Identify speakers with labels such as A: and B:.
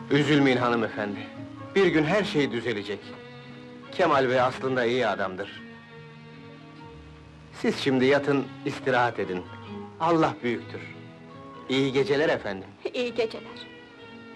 A: Üzülmeyin hanımefendi. Bir gün her şey düzelecek. Kemal Bey aslında iyi adamdır. Siz şimdi yatın, istirahat edin. Allah büyüktür. İyi geceler efendim.
B: İyi geceler.